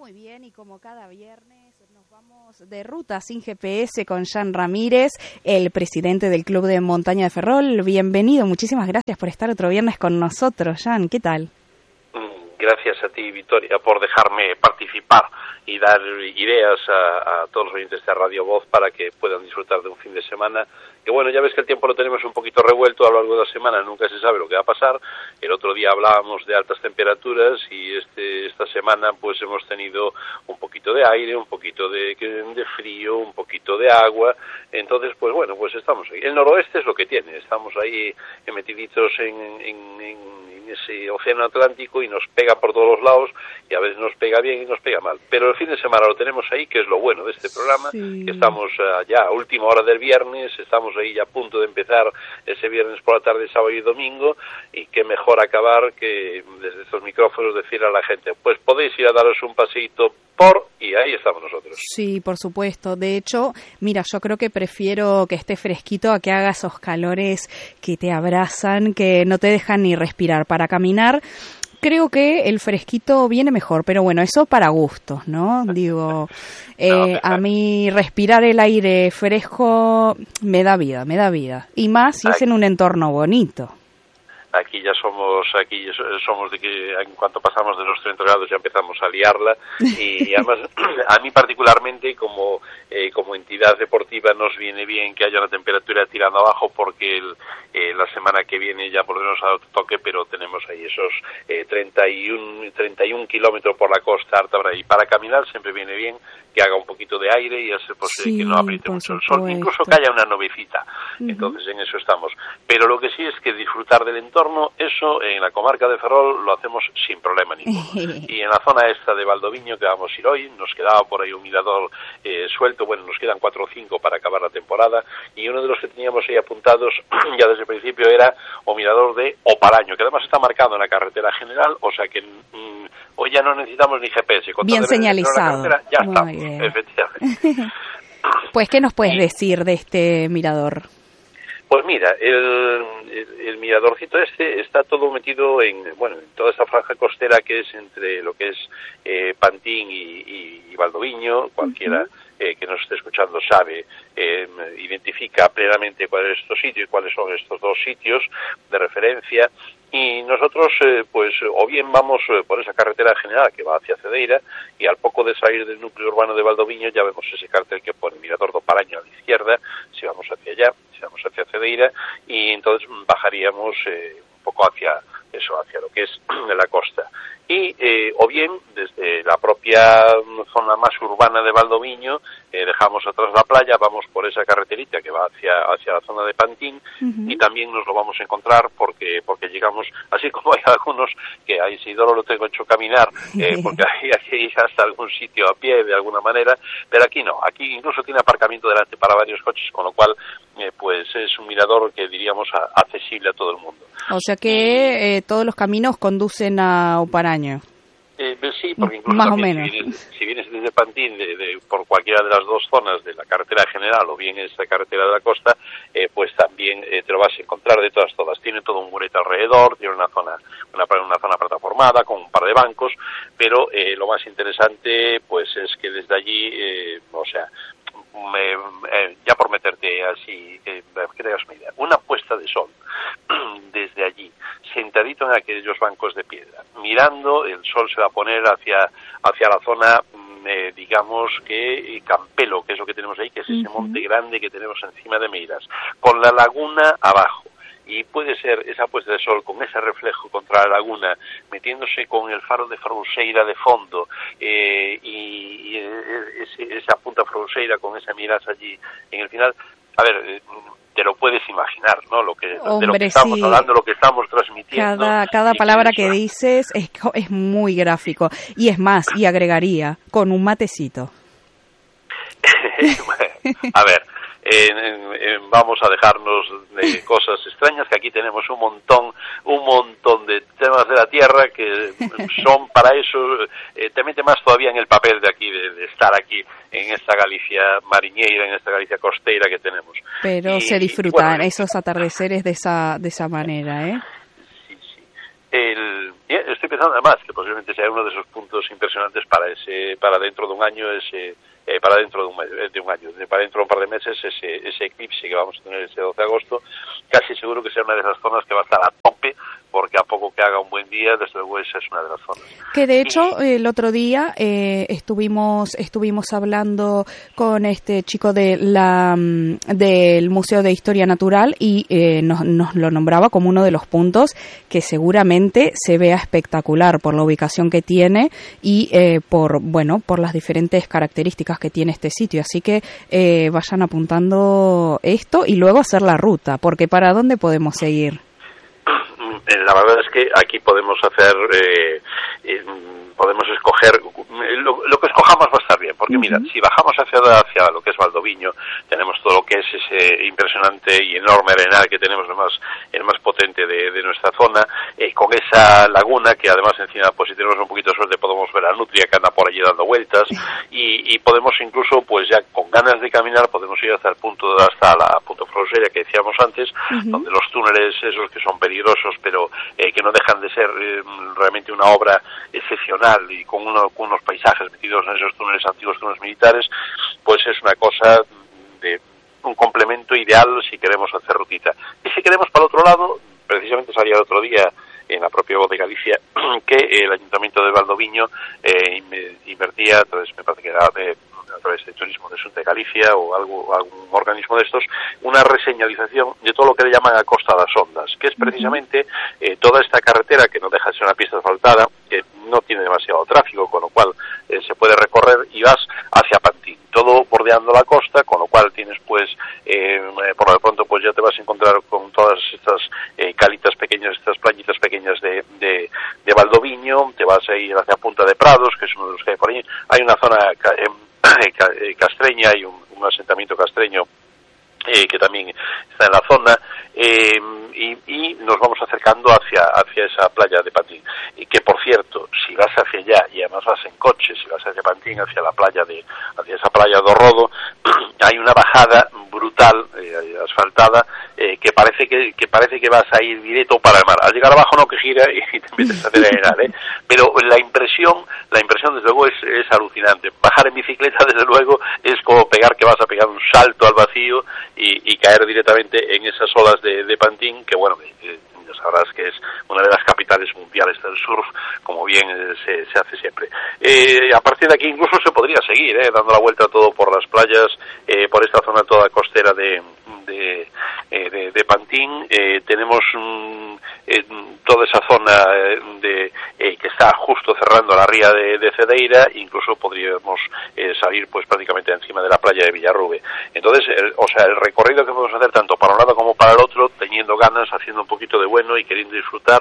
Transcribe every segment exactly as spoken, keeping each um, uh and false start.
Muy bien, y como cada viernes nos vamos de ruta sin G P S con Jan Ramírez, el presidente del Club de Montaña de Ferrol. Bienvenido, muchísimas gracias por estar otro viernes con nosotros. Jan, ¿qué tal? Gracias a ti, Victoria, por dejarme participar y dar ideas a, a todos los oyentes de Radio Voz para que puedan disfrutar de un fin de semana. Que bueno, ya ves que el tiempo lo tenemos un poquito revuelto a lo largo de la semana, nunca se sabe lo que va a pasar. El otro día hablábamos de altas temperaturas y este esta semana pues hemos tenido un poquito de aire, un poquito de, de frío, un poquito de agua. Entonces, pues bueno, pues estamos ahí. El noroeste es lo que tiene, estamos ahí metiditos en, en, en ese océano Atlántico y nos pega por todos los lados y a veces nos pega bien y nos pega mal. Pero el fin de semana lo tenemos ahí, que es lo bueno de este programa, sí. Que estamos uh, ya a última hora del viernes, estamos ahí ya a punto de empezar ese viernes por la tarde, sábado y domingo, y qué mejor acabar que desde estos micrófonos decir a la gente, pues podéis ir a daros un paseíto por, y ahí estamos nosotros. Sí, por supuesto. De hecho, mira, yo creo que prefiero que esté fresquito a que haga esos calores que te abrazan, que no te dejan ni respirar. Para caminar, creo que el fresquito viene mejor, pero bueno, eso para gustos, ¿no? Digo, eh, no, a mí respirar el aire fresco me da vida, me da vida. Y más si es en un entorno bonito. Aquí ya somos, aquí somos de que en cuanto pasamos de los treinta grados ya empezamos a liarla y además a mí particularmente como eh, como entidad deportiva nos viene bien que haya una temperatura tirando abajo porque el, eh, la semana que viene ya volvemos a otro toque, pero tenemos ahí esos eh, treinta y uno kilómetros por la costa ártabra y para caminar siempre viene bien que haga un poquito de aire y hacer posible sí, que no apriete mucho el sol, incluso que haya una nubecita. Uh-huh. Entonces en eso estamos. Pero lo que sí es que disfrutar del entorno, eso en la comarca de Ferrol lo hacemos sin problema ninguno. Y en la zona esta de Valdoviño que vamos a ir hoy, nos quedaba por ahí un mirador eh, suelto, bueno, nos quedan cuatro o cinco para acabar la temporada, y uno de los que teníamos ahí apuntados ya desde el principio era o mirador de Oparaño, que además está marcado en la carretera general, o sea que mm, hoy ya no necesitamos ni G P S. Bien señalizado. Ya está, efectivamente. Pues, ¿qué nos puedes sí. decir de este mirador? Pues mira, el, el, el miradorcito este está todo metido en, bueno, en toda esta franja costera que es entre lo que es eh, Pantín y, y, y Valdoviño. Cualquiera uh-huh. eh, que nos esté escuchando sabe, eh, identifica plenamente cuál es estos sitios y cuáles son estos dos sitios de referencia. Y nosotros, eh, pues, o bien vamos eh, por esa carretera general que va hacia Cedeira, y al poco de salir del núcleo urbano de Valdoviño ya vemos ese cartel que pone Mirador do Oparaño a la izquierda, si vamos hacia allá, si vamos hacia Cedeira, y entonces bajaríamos eh, un poco hacia eso, hacia lo que es la costa. Y, eh, o bien, desde la propia zona más urbana de Valdoviño, eh, dejamos atrás la playa, vamos por esa carreterita que va hacia hacia la zona de Pantín, uh-huh. y también nos lo vamos a encontrar porque porque llegamos, así como hay algunos que a Isidoro lo tengo hecho caminar, eh, porque hay, hay que ir hasta algún sitio a pie de alguna manera, pero aquí no, aquí incluso tiene aparcamiento delante para varios coches, con lo cual, eh, pues es un mirador que diríamos a, accesible a todo el mundo. O sea que eh, todos los caminos conducen a Oparaño. Eh, sí, porque incluso más también, o menos. Si, vienes, si vienes desde Pantín, de, de, por cualquiera de las dos zonas de la carretera general o bien esta carretera de la costa, eh, pues también eh, te lo vas a encontrar de todas todas. Tiene todo un murete alrededor, tiene una zona una, una zona plataformada con un par de bancos, pero eh, lo más interesante pues es que desde allí, eh, o sea, me, eh, ya por meterte así, eh, que te hagas una idea, una puesta de sol desde allí, sentadito en aquellos bancos de piedra, mirando, el sol se va a poner hacia hacia la zona, eh, digamos que eh, Campelo, que es lo que tenemos ahí, que es ese monte grande que tenemos encima de Meiras, con la laguna abajo. Y puede ser esa puesta de sol con ese reflejo contra la laguna, metiéndose con el faro de Frouseira de fondo, eh, y, y ese, esa punta Frouseira con esa mirada allí en el final. A ver, eh, te lo puedes imaginar, ¿no? Lo que, Hombre, de lo que estamos sí. hablando, lo que estamos transmitiendo. Cada, cada palabra que dices es, es muy gráfico. Y es más, y agregaría, con un matecito. A ver, eh, eh, vamos a dejarnos de cosas extrañas, que aquí tenemos un montón, un montón de temas de la tierra que son para eso, eh, te mete más todavía en el papel de aquí, de, de estar aquí en esta Galicia mariñeira, en esta Galicia costeira que tenemos. Pero y, se disfrutan bueno, esos atardeceres de esa de esa manera, ¿eh? Sí, sí. El, Y estoy pensando además que posiblemente sea uno de esos puntos impresionantes para ese, para dentro de un año, ese, eh, para dentro de un, de un año, para dentro de un par de meses, ese, ese eclipse que vamos a tener ese doce de agosto, casi seguro que sea una de esas zonas que va a estar a tope, porque a poco que haga un buen día, desde luego esa es una de las zonas. Que de hecho el otro día eh, estuvimos estuvimos hablando con este chico de la del Museo de Historia Natural y eh, nos, nos lo nombraba como uno de los puntos que seguramente se vea espectacular por la ubicación que tiene y eh, por bueno por las diferentes características que tiene este sitio. Así que eh, vayan apuntando esto y luego hacer la ruta, porque ¿para dónde podemos seguir? La verdad es que aquí podemos hacer, eh, eh, podemos escoger, lo, lo que escojamos va a estar bien, porque uh-huh. mira, si bajamos hacia, hacia lo que es Valdoviño, tenemos todo lo que es ese impresionante y enorme arenal que tenemos, el más, el más potente de, de nuestra zona, eh, con esa laguna que además encima, pues si tenemos un poquito de suerte, podemos ver a Nutria que anda por allí dando vueltas, y, y podemos incluso, pues ya con ganas de caminar, podemos ir hasta el punto, hasta la punto Froseria que decíamos antes, uh-huh. donde los túneles esos que son peligrosos, pero Eh, que no dejan de ser eh, realmente una obra excepcional y con, uno, con unos paisajes metidos en esos túneles antiguos, túneles militares, pues es una cosa de un complemento ideal si queremos hacer rutita. Y si queremos para el otro lado, precisamente salía el otro día en la propia voz de Galicia que el Ayuntamiento de Valdoviño eh, invertía, entonces me parece que era de a través de Turismo de Xunta de Galicia o algo, algún organismo de estos, una reseñalización de todo lo que le llaman a Costa das Ondas, que es precisamente eh, toda esta carretera que no deja de ser una pista asfaltada, que no tiene demasiado tráfico, con lo cual eh, se puede recorrer y vas hacia Pantín, todo bordeando la costa, con lo cual tienes pues, eh, por lo de pronto pues ya te vas a encontrar con todas estas eh, calitas pequeñas, estas playitas pequeñas de, de, de Valdoviño, te vas a ir hacia Punta de Prados, que es uno de los que hay por ahí, hay una zona eh, castreña, hay un, un asentamiento castreño eh, que también está en la zona, eh, y, y nos vamos acercando hacia hacia esa playa de Pantín, y que por cierto, si vas hacia allá y además vas en coche, si vas hacia Pantín, hacia la playa de hacia esa playa de Orrodo, hay una bajada brutal, eh, asfaltada, eh, que parece que, que parece que vas a ir directo para el mar. Al llegar abajo no, que gira y te metes a hacer arenal, ¿eh? Pero la impresión, la impresión desde luego es, es alucinante. Bajar en bicicleta desde luego es como pegar que vas a pegar un salto al vacío y, y caer directamente en esas olas de, de Pantín, que bueno, eh, ya sabrás que es una de las capitales mundiales del surf, como bien eh, se, se hace siempre. Eh, a partir de aquí incluso se podría seguir, eh, dando la vuelta todo por las playas, eh, por esta zona toda costera de de, eh, de, de Pantín. Eh, tenemos mm, eh, toda esa zona de eh, que está justo cerrando la ría de, de Cedeira, incluso podríamos eh, salir pues prácticamente encima de la playa de Villarrube. Entonces, el, o sea, el recorrido que podemos hacer tanto para un lado como para el otro, teniendo ganas, haciendo un poquito de bueno y queriendo disfrutar,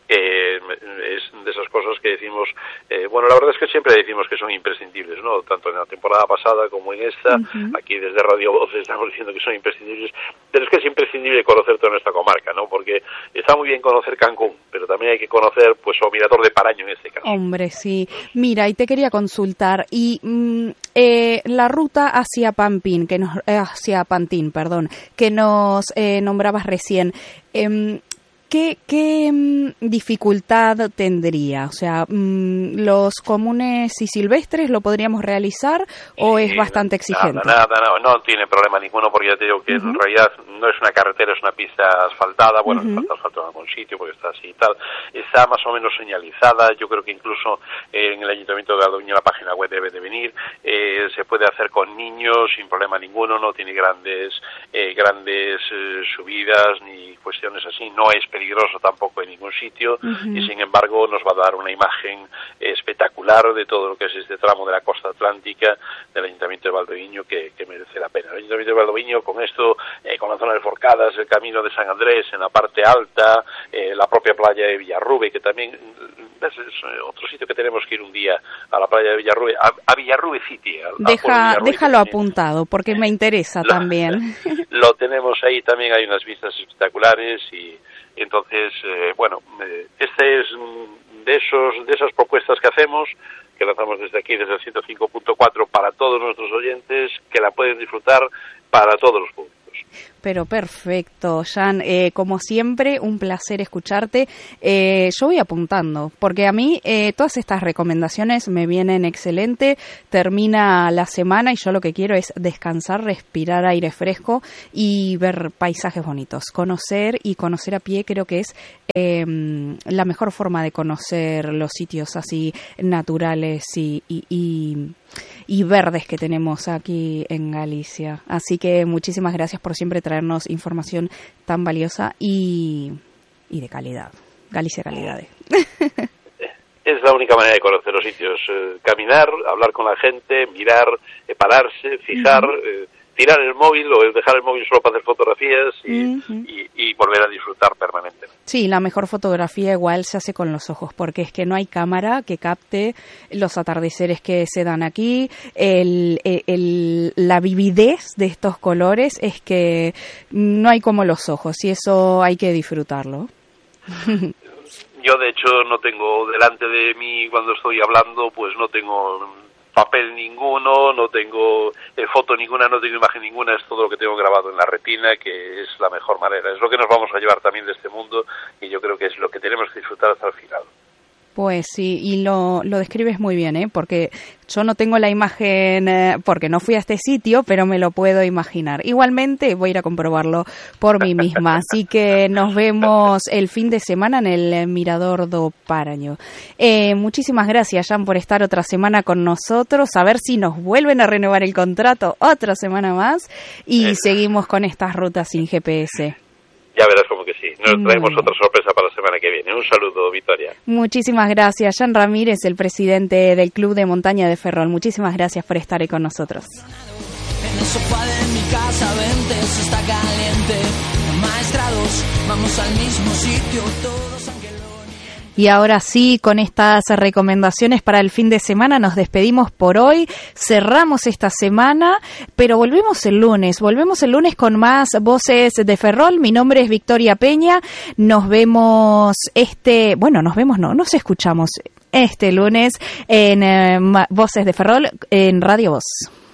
eh, es de esas cosas que decimos, eh, bueno, la verdad es que siempre decimos que son imprescindibles, ¿no? Tanto en la temporada pasada como en esta, uh-huh. Aquí desde Radio Voz estamos diciendo que son imprescindibles, pero es que es imprescindible conocer toda nuestra comarca, ¿no? Porque está muy bien conocer Cancún, pero también hay que conocer, pues, o Mirador de Paraño en este caso. Hombre, sí. Mira, y te quería consultar, y mm, eh, la ruta hacia Pampín, que nos, eh, hacia Pantín, perdón, que nos eh, nombrabas recién, eh, ¿Qué, qué um, dificultad tendría? O sea, um, ¿los comunes y silvestres lo podríamos realizar o es bastante exigente? Nada, nada, no, no tiene problema ninguno, porque ya te digo que uh-huh. en realidad no es una carretera, es una pista asfaltada, bueno, uh-huh. falta asfalto en algún sitio porque está así y tal, está más o menos señalizada, yo creo que incluso eh, en el Ayuntamiento de Valdoviño la página web debe de venir, eh, se puede hacer con niños sin problema ninguno, no tiene grandes, eh, grandes eh, subidas ni cuestiones así, no es peligroso tampoco en ningún sitio, uh-huh. y sin embargo nos va a dar una imagen eh, espectacular de todo lo que es este tramo de la costa atlántica del Ayuntamiento de Valdoviño que, que merece la pena. El Ayuntamiento de Valdoviño con esto, eh, con la zona de Forcadas, el camino de San Andrés en la parte alta, eh, la propia playa de Villarrube, que también es otro sitio que tenemos que ir un día a la playa de Villarrube, a, a Villarrube City. A, Deja, a Villarrube, déjalo apuntado porque me interesa lo, también. Lo tenemos ahí, también hay unas vistas espectaculares y entonces, eh, bueno, eh, este es de esos de esas propuestas que hacemos, que lanzamos desde aquí, desde el ciento cinco punto cuatro para todos nuestros oyentes, que la pueden disfrutar para todos los públicos. Pero perfecto, Jan. Eh, como siempre, un placer escucharte. Eh, yo voy apuntando, porque a mí eh, todas estas recomendaciones me vienen excelente. Termina la semana y yo lo que quiero es descansar, respirar aire fresco y ver paisajes bonitos. Conocer y conocer a pie creo que es eh, la mejor forma de conocer los sitios así naturales y, y, y y verdes que tenemos aquí en Galicia. Así que muchísimas gracias por siempre traernos información tan valiosa y, y de calidad. Galicia calidad. Es la única manera de conocer los sitios. Eh, caminar, hablar con la gente, mirar, eh, pararse, fijar, uh-huh. eh, tirar el móvil o dejar el móvil solo para hacer fotografías y, uh-huh. y, y volver a disfrutar permanentemente. Sí, la mejor fotografía igual se hace con los ojos, porque es que no hay cámara que capte los atardeceres que se dan aquí, el, el, el, la vividez de estos colores es que no hay como los ojos y eso hay que disfrutarlo. Yo de hecho no tengo delante de mí cuando estoy hablando, pues no tengo papel ninguno, no tengo eh, foto ninguna, no tengo imagen ninguna, es todo lo que tengo grabado en la retina, que es la mejor manera. Es lo que nos vamos a llevar también de este mundo y yo creo que es lo que tenemos que disfrutar hasta el final. Pues sí, y lo, lo describes muy bien, ¿eh? Porque yo no tengo la imagen, eh, porque no fui a este sitio, pero me lo puedo imaginar. Igualmente voy a ir a comprobarlo por mí misma, así que nos vemos el fin de semana en el Mirador do Paraño. Eh, muchísimas gracias, Jan, por estar otra semana con nosotros, a ver si nos vuelven a renovar el contrato otra semana más y eh. seguimos con estas rutas sin G P S. Ya verás como que sí. Nos traemos otra sorpresa para la semana que viene. Un saludo, Victoria. Muchísimas gracias. Jan Ramírez, el presidente del Club de Montaña de Ferrol. Muchísimas gracias por estar ahí con nosotros. En el sofá de mi casa, vente, eso está caliente. Maestrados, vamos al mismo sitio todos. Y ahora sí, con estas recomendaciones para el fin de semana nos despedimos por hoy, cerramos esta semana, pero volvemos el lunes, volvemos el lunes con más Voces de Ferrol. Mi nombre es Victoria Peña, nos vemos este, bueno, nos vemos, no, nos escuchamos este lunes en eh, Voces de Ferrol en Radio Voz.